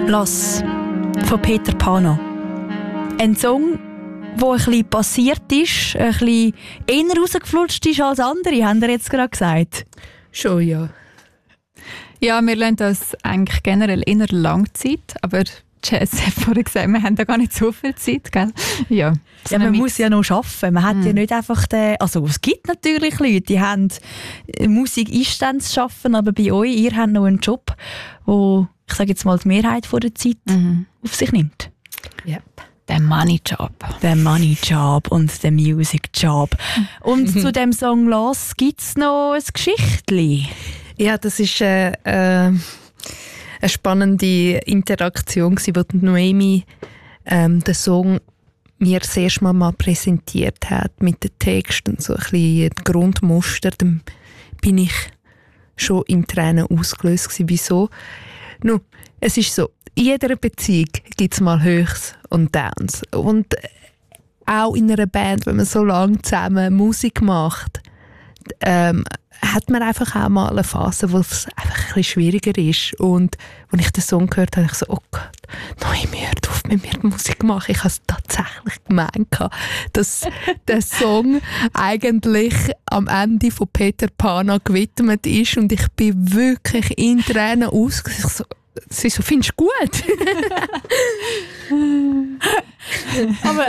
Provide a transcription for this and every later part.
Lass von Peter Pana. Ein Song, der ein bisschen passiert ist, ein bisschen eher rausgeflutscht ist als andere, haben ihr jetzt gerade gesagt? Schon, ja. Ja, wir lernen das eigentlich generell in einer Langzeit, aber Jazz hat vorhin gesagt, wir haben da gar nicht so viel Zeit, gell? Ja, ja, man muss ja noch arbeiten. Man hat ja nicht einfach also es gibt natürlich Leute, die haben Musik-Einstände zu arbeiten, aber bei euch, ihr habt noch einen Job, wo, ich sage jetzt mal, die Mehrheit von der Zeit auf sich nimmt. Yep. Der Money-Job. Der Money-Job und der Music-Job. Und zu dem Song «Lass» gibt es noch ein Geschichtli. Ja, das ist eine spannende Interaktion, wo Noemi den Song mir das erste Mal präsentiert hat, mit dem Text und so ein bisschen das Grundmuster. Dann bin ich schon in Tränen ausgelöst gewesen. Wieso? Nun, es ist so, in jeder Beziehung gibt es mal Höchst und Downs. Und auch in einer Band, wenn man so lange zusammen Musik macht, hat man einfach auch mal eine Phase, wo es einfach ein bisschen schwieriger ist. Und als ich den Song gehört habe, habe ich so, oh Gott, Noemi, hört auf mit mir die Musik machen. Ich habe es tatsächlich gemeint, dass der Song eigentlich am Ende von Peter Pana gewidmet ist. Und ich bin wirklich in Tränen ausgegangen. Sie so, findest du gut? Aber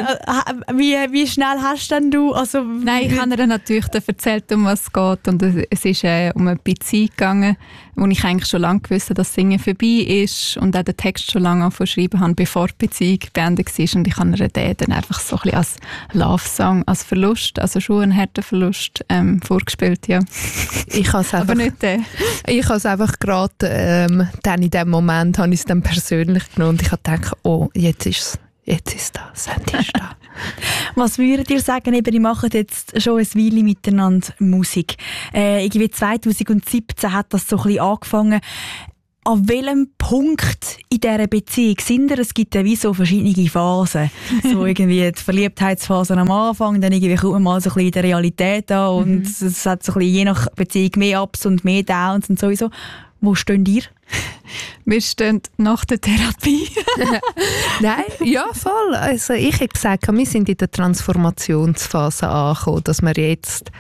wie schnell hast denn du? Also, nein, ich habe ihr natürlich erzählt, um was es geht. Und es ist um eine Beziehung gegangen, wo ich eigentlich schon lange gewusst habe, dass das Singen vorbei ist und auch den Text schon lange geschrieben habe, bevor die Beziehung beendet war. Und ich habe ihr den dann einfach so ein bisschen als Love-Song, als Verlust, also schon einen harten Verlust vorgespielt. Ja. Ich habe es einfach, aber nicht den. Ich habe es einfach gerade dann in dem Moment habe ich es dann persönlich genommen und ich habe gedacht, oh, jetzt ist da, Sandy ist da. Was würdet ihr sagen, ihr macht jetzt schon ein Weile miteinander Musik. Irgendwie 2017 hat das so ein bisschen angefangen. An welchem Punkt in dieser Beziehung sind ihr? Es gibt ja wie so verschiedene Phasen. So irgendwie die Verliebtheitsphase am Anfang, dann irgendwie kommt man mal so ein bisschen in der Realität an und es hat so ein bisschen je nach Beziehung mehr Ups und mehr Downs und sowieso. Wo steht ihr? Wir stehen nach der Therapie. Nein, ja voll. Also ich habe gesagt, wir sind in der Transformationsphase angekommen, dass wir jetzt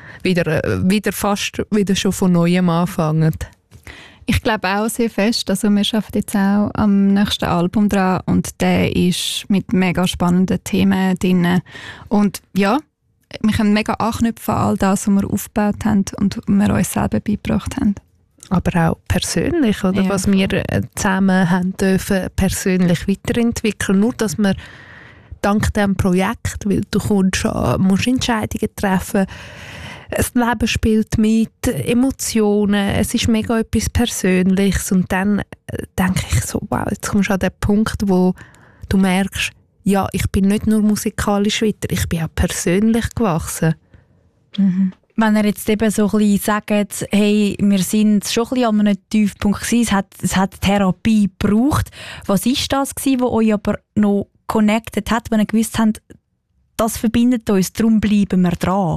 wieder fast wieder schon von Neuem anfangen. Ich glaube auch sehr fest. Also wir arbeiten jetzt auch am nächsten Album dran und der ist mit mega spannenden Themen drin. Und ja, wir können mega anknüpfen an all das, was wir aufgebaut haben und wir uns selber beigebracht haben. Aber auch persönlich, oder? Ja. Was wir zusammen haben dürfen, persönlich weiterentwickeln. Nur, dass wir dank diesem Projekt, weil du musst Entscheidungen treffen, das Leben spielt mit, Emotionen, es ist mega etwas Persönliches. Und dann denke ich so, wow, jetzt kommst du an den Punkt, wo du merkst, ja, ich bin nicht nur musikalisch weiter, ich bin auch persönlich gewachsen. Mhm. Wenn ihr jetzt eben so ein bisschen sagt, hey, wir sind schon ein bisschen an einem Tiefpunkt gewesen, es hat Therapie gebraucht. Was war das gewesen, was euch aber noch connected hat, wenn ihr gewusst habt, das verbindet uns, darum bleiben wir dran?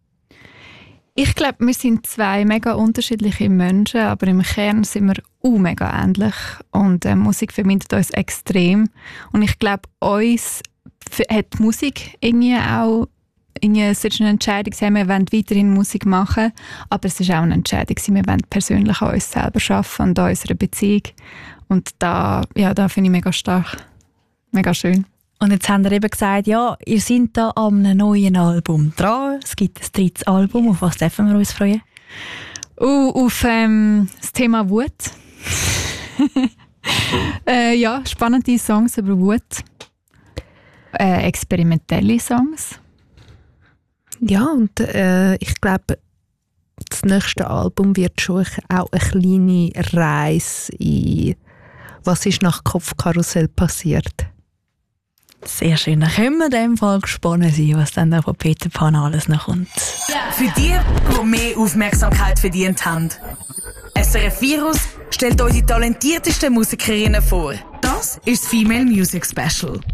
Ich glaube, wir sind zwei mega unterschiedliche Menschen, aber im Kern sind wir mega ähnlich. Und Musik verbindet uns extrem. Und ich glaube, uns hat Musik irgendwie auch es ist eine Entscheidung, wir wollen weiterhin Musik machen, aber es ist auch eine Entscheidung, wir wollen persönlich an uns selber arbeiten und an unserer Beziehung. Und da finde ich mega stark, mega schön. Und jetzt habt ihr eben gesagt, ja, ihr seid da an einem neuen Album dran. Es gibt ein drittes Album. Auf was dürfen wir uns freuen? Auf das Thema Wut. Ja, spannende Songs über Wut. Experimentelle Songs. Ja, und ich glaube, das nächste Album wird schon auch eine kleine Reise in was ist nach Kopfkarussell passiert. Sehr schön. Dann können wir in dem Fall gespannt sein, was dann da von Peter Pan alles noch kommt. Für die mehr Aufmerksamkeit verdient haben. SRF Virus stellt euch die talentiertesten Musikerinnen vor. Das ist das Female Music Special.